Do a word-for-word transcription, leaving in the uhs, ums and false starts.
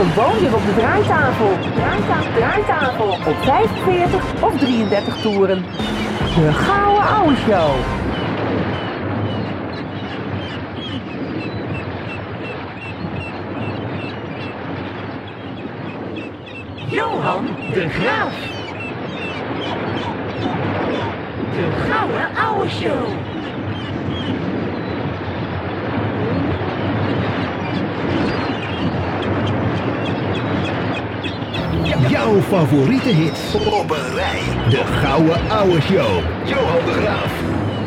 gewoon weer op de draaitafel. Draaitafel, draaitafel. Op vijfenveertig of drieëndertig toeren. De Gouden Ouwe Show. Johan de Graaf. De Gouden Ouwe Show. Jouw favoriete hits op een rij. De Gouden Ouwe Show. Johan de Graaf.